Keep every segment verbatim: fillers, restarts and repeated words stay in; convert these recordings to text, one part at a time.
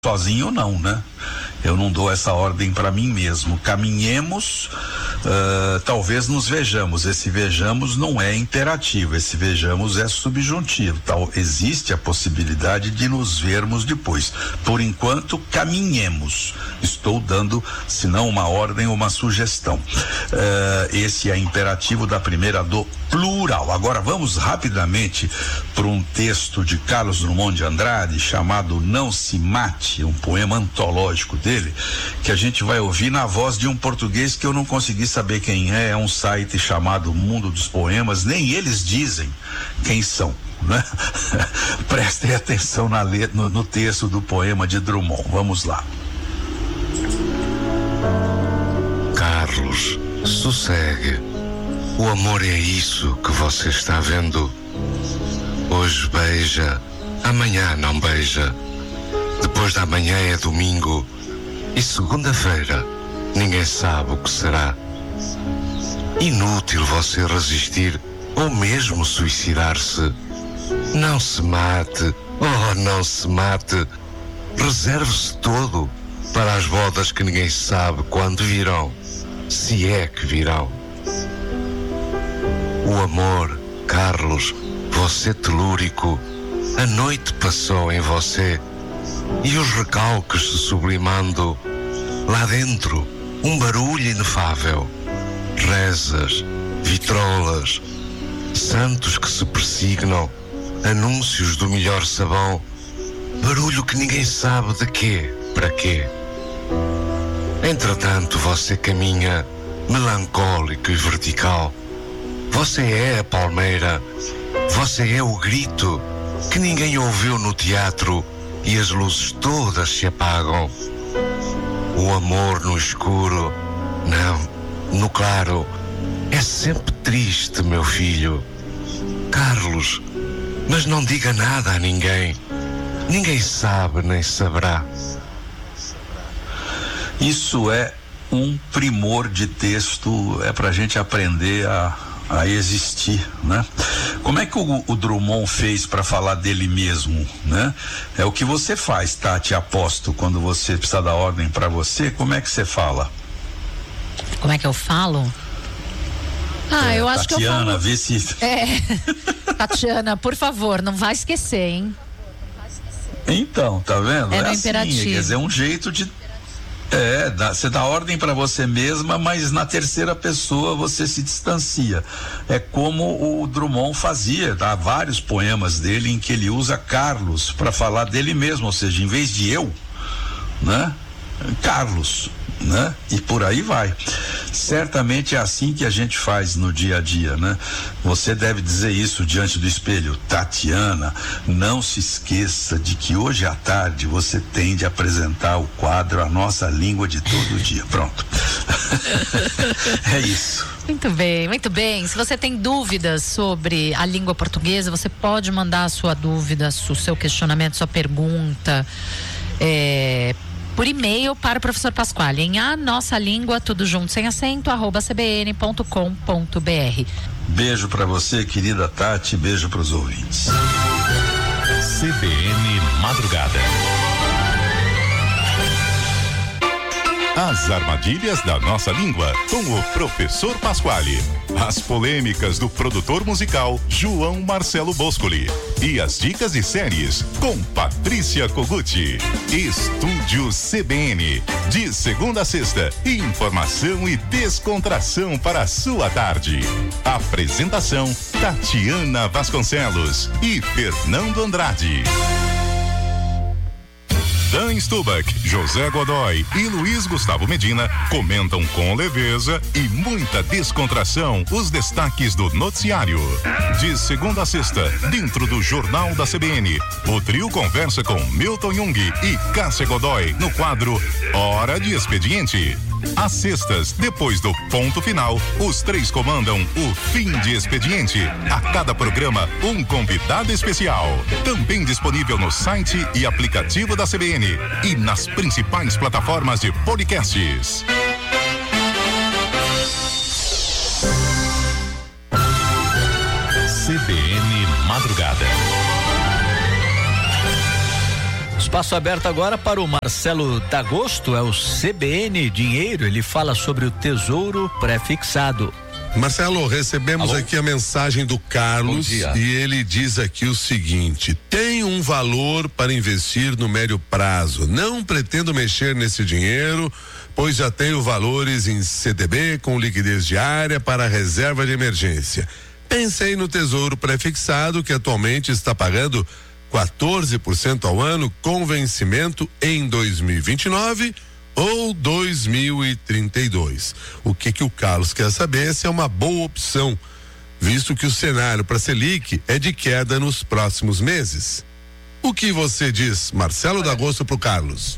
sozinho não, né? Eu não dou essa ordem para mim mesmo. Caminhemos, uh, talvez nos vejamos. Esse vejamos não é imperativo, esse vejamos é subjuntivo. Tal, existe a possibilidade de nos vermos depois. Por enquanto, caminhemos. Estou dando, se não uma ordem, uma sugestão. Uh, esse é imperativo da primeira do plural. Agora vamos rapidamente para um texto de Carlos Drummond de Andrade chamado Não Se Mate, um poema antológico dele, que a gente vai ouvir na voz de um português que eu não consegui saber quem é. É um site chamado Mundo dos Poemas, nem eles dizem quem são, né? Prestem atenção na letra, no, no texto do poema de Drummond. Vamos lá. Carlos, sossegue. O amor é isso que você está vendo. Hoje beija, amanhã não beija. Depois da manhã é domingo. E segunda-feira ninguém sabe o que será. Inútil você resistir ou mesmo suicidar-se. Não se mate, oh, não se mate. Reserve-se todo para as bodas que ninguém sabe quando virão, se é que virão. O amor, Carlos, você telúrico, a noite passou em você. E os recalques se sublimando, lá dentro, um barulho inefável. Rezas, vitrolas, santos que se persignam, anúncios do melhor sabão, barulho que ninguém sabe de quê, para quê. Entretanto, você caminha, melancólico e vertical. Você é a palmeira, você é o grito que ninguém ouviu no teatro e as luzes todas se apagam. O amor no escuro, não, no claro, é sempre triste, meu filho. Carlos, mas não diga nada a ninguém. Ninguém sabe nem saberá. Isso é um primor de texto, é pra gente aprender a a existir, né? Como é que o, o Drummond fez para falar dele mesmo, né? É o que você faz, Tati, aposto, quando você precisa dar ordem para você. Como é que você fala? Como é que eu falo? Ah, é, eu acho Tatiana, que eu falo... vê se... É, Tatiana, por favor, não vai esquecer, hein? Então, tá vendo? É, é no assim, imperativo. Quer dizer, é um jeito de... É, dá, você dá ordem para você mesma, mas na terceira pessoa você se distancia. É como o Drummond fazia, há vários poemas dele em que ele usa Carlos para falar dele mesmo, ou seja, em vez de eu, né? Carlos, né? E por aí vai. Certamente é assim que a gente faz no dia a dia, né? Você deve dizer isso diante do espelho: Tatiana, não se esqueça de que hoje à tarde você tem de apresentar o quadro A Nossa Língua de Todo Dia. Pronto. É isso. Muito bem, muito bem. Se você tem dúvidas sobre a língua portuguesa, você pode mandar a sua dúvida, o seu questionamento, sua pergunta, é, por e-mail para o professor Pasquale em a nossa língua, tudo junto, sem acento, arroba c b n ponto com ponto b r. Beijo para você, querida Tati, beijo para os ouvintes. C B N Madrugada. As armadilhas da nossa língua, com o professor Pasquale. As polêmicas do produtor musical João Marcelo Boscoli. E as dicas de séries com Patrícia Koguchi. Estúdio C B N. De segunda a sexta, informação e descontração para a sua tarde. Apresentação: Tatiana Vasconcelos e Fernando Andrade. Dan Stubach, José Godoy e Luiz Gustavo Medina comentam com leveza e muita descontração os destaques do noticiário. De segunda a sexta, dentro do Jornal da C B N, o trio conversa com Milton Jung e Cássia Godoy no quadro Hora de Expediente. Às sextas, depois do ponto final, os três comandam o Fim de Expediente. A cada programa, um convidado especial. Também disponível no site e aplicativo da C B N e nas principais plataformas de podcasts. C B N Madrugada. Espaço aberto agora para o Marcelo D'Agosto, é o C B N Dinheiro, ele fala sobre o tesouro pré-fixado. Marcelo, recebemos Alô? aqui a mensagem do Carlos e ele diz aqui o seguinte: tem um valor para investir no médio prazo, não pretendo mexer nesse dinheiro, pois já tenho valores em C D B com liquidez diária para reserva de emergência. Pensei no tesouro pré-fixado, que atualmente está pagando quatorze por cento ao ano, com vencimento em dois mil e vinte e nove ou dois mil e trinta e dois. O que que o Carlos quer saber é se é uma boa opção, visto que o cenário para Selic é de queda nos próximos meses. O que você diz, Marcelo D'Agosto, para o Carlos?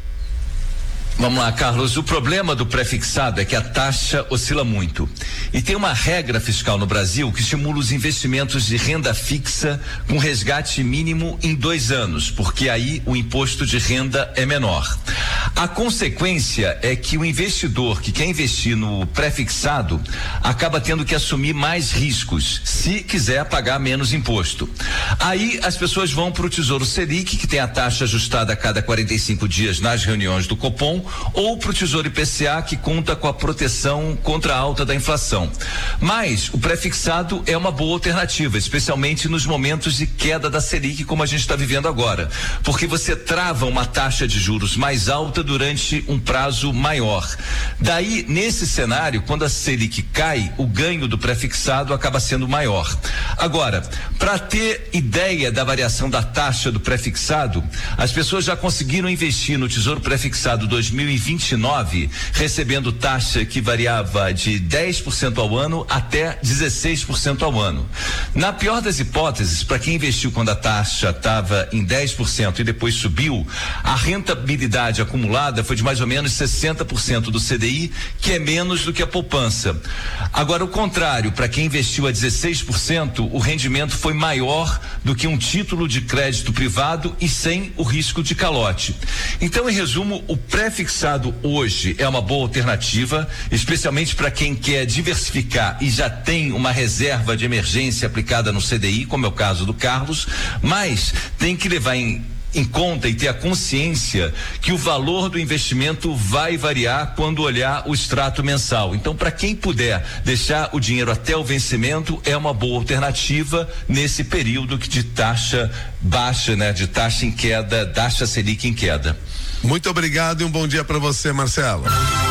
Vamos lá, Carlos. O problema do pré-fixado é que a taxa oscila muito. E tem uma regra fiscal no Brasil que estimula os investimentos de renda fixa com resgate mínimo em dois anos, porque aí o imposto de renda é menor. A consequência é que o investidor que quer investir no pré-fixado acaba tendo que assumir mais riscos, se quiser pagar menos imposto. Aí as pessoas vão para o Tesouro Selic, que tem a taxa ajustada a cada quarenta e cinco dias nas reuniões do Copom, ou para o Tesouro I P C A, que conta com a proteção contra a alta da inflação. Mas o pré-fixado é uma boa alternativa, especialmente nos momentos de queda da Selic, como a gente está vivendo agora, porque você trava uma taxa de juros mais alta durante um prazo maior. Daí, nesse cenário, quando a Selic cai, o ganho do pré-fixado acaba sendo maior. Agora, para ter ideia da variação da taxa do pré-fixado, as pessoas já conseguiram investir no Tesouro Pré-fixado dois mil e vinte e nove, recebendo taxa que variava de dez por cento ao ano até dezesseis por cento ao ano. Na pior das hipóteses, para quem investiu quando a taxa estava em dez por cento e depois subiu, a rentabilidade acumulada foi de mais ou menos sessenta por cento do C D I, que é menos do que a poupança. Agora, o contrário, para quem investiu a dezesseis por cento, o rendimento foi maior do que um título de crédito privado e sem o risco de calote. Então, em resumo, o pré-fixado hoje é uma boa alternativa, especialmente para quem quer diversificar e já tem uma reserva de emergência aplicada no C D I, como é o caso do Carlos, mas tem que levar em em conta e ter a consciência que o valor do investimento vai variar quando olhar o extrato mensal. Então, para quem puder deixar o dinheiro até o vencimento, é uma boa alternativa nesse período de taxa baixa, né? De taxa em queda, taxa Selic em queda. Muito obrigado e um bom dia para você, Marcelo.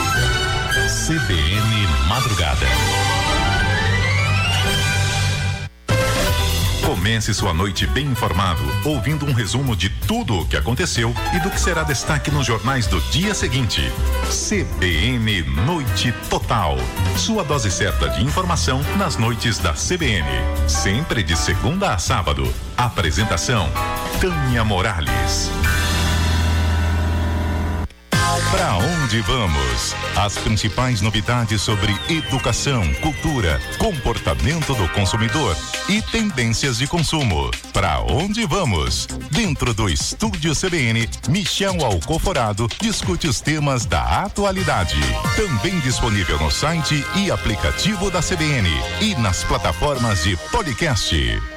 C B N Madrugada. Comece sua noite bem informado, ouvindo um resumo de tudo o que aconteceu e do que será destaque nos jornais do dia seguinte. C B N Noite Total. Sua dose certa de informação nas noites da C B N. Sempre de segunda a sábado. Apresentação: Tânia Morales. Para onde vamos? As principais novidades sobre educação, cultura, comportamento do consumidor e tendências de consumo. Para onde vamos? Dentro do Estúdio C B N, Michel Alcoforado discute os temas da atualidade. Também disponível no site e aplicativo da C B N e nas plataformas de podcast.